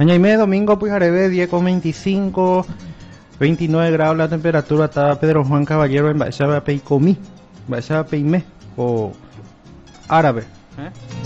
Año y medio, domingo, pues arebe 10,25, 29 grados la temperatura. Está Pedro Juan Caballero en Baixaba Peicomí, Baixaba Peimé o árabe.